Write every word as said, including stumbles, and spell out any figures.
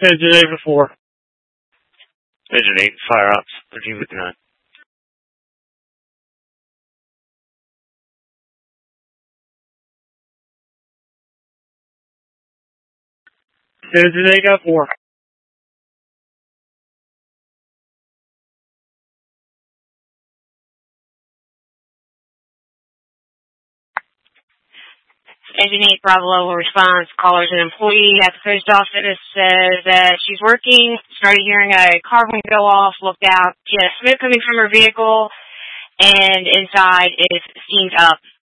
Engine eight before. Engine eight, fire ops, thirteen fifty-nine. Engine eight got four. Engine eight Bravo level response. Caller's an employee at the post office, says that she's working, started hearing a car window go off, looked out, she has smoke coming from her vehicle, and inside is steamed up.